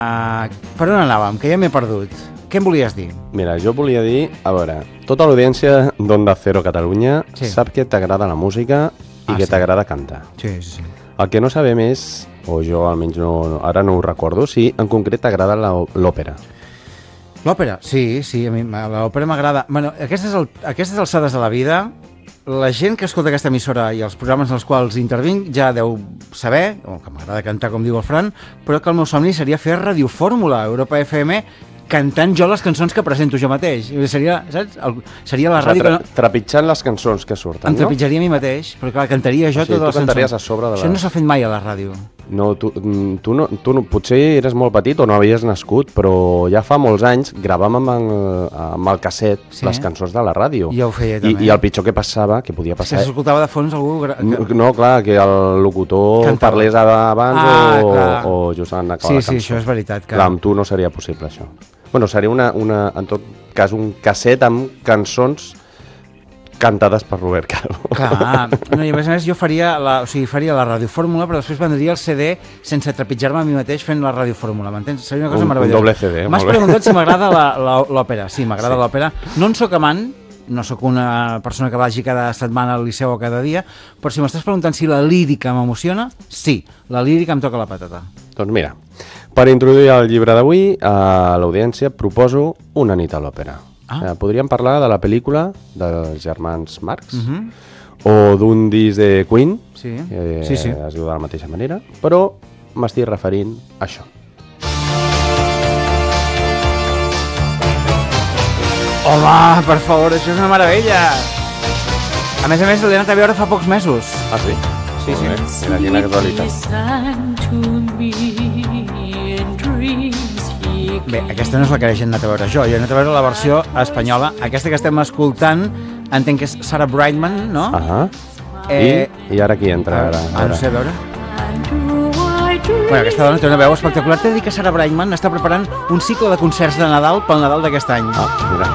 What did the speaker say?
Per on anàvem? Que ja m'he perdut. Què em volies dir? Mira, jo volia dir, a veure, tota l'audiència d'Onda Cero Catalunya sap que t'agrada la música i que t'agrada cantar. Sí. El que no sabem és, o jo almenys ara no ho recordo, si en concret t'agrada l'òpera. L'òpera? Sí, a mi l'òpera m'agrada. Bueno, aquestes alçades de la vida, la gent que escolta aquesta emissora i els programes en els quals intervinc ja deu saber, que m'agrada cantar com diu el Fran, però que el meu somni seria fer radiofórmula, Europa FM, cantant jo les cançons que presento jo mateix. Seria, saps? Seria la ràdio que no... Trepitjant les cançons que surten, no? Em trepitjaria a mi mateix, però clar, cantaria jo totes les cançons. Tu cantaries a sobre de la... Això no s'ha fet mai a la ràdio. No, tu no, potser eres molt petit o no havies nascut, però ja fa molts anys gravàvem amb el casset les cançons de la ràdio. Ja ho feia també. I el pitjor que passava, que podia passar... Que s'escoltava de fons algú... No, clar, que el locutor parlés abans o just en acabar la cançó. Sí, això és veritat. Clar, amb tu no seria possible això. Bueno, seria en tot cas un casset amb cançons cantades per Robert Calvo. Clar, no, i a més jo faria la radiofórmula, però després vendria el CD sense trepitjar-me a mi mateix fent la radiofórmula, m'entens? Seria una cosa meravellosa. Un doble CD, m'has preguntat si m'agrada l'òpera. Sí, m'agrada l'òpera. No en soc amant, no sóc una persona que vagi cada setmana al Liceu o cada dia, però si m'estàs preguntant si la lírica m'emociona, sí, la lírica em toca la patata. Doncs mira, per introduir el llibre d'avui, a l'audiència proposo Una nit a l'òpera. Podríem parlar de la pel·lícula dels germans Marx o d'un disc de Queen, es diu de la mateixa manera, però m'estic referint a això. Home, per favor, això és una meravella! A més, l'he anat a veure fa pocs mesos. Ah, sí? Sí. Mira, quina casualitat. Bé, aquesta no és la que he anat a veure jo he anat a veure la versió espanyola. Aquesta que estem escoltant, entenc que és Sarah Brightman, no? I ara qui entra? No sé, a veure. Bueno, aquesta dona té una veu espectacular. T'he de dir que Sarah Brightman està preparant un cicle de concerts de Nadal pel Nadal d'aquest any. Mira.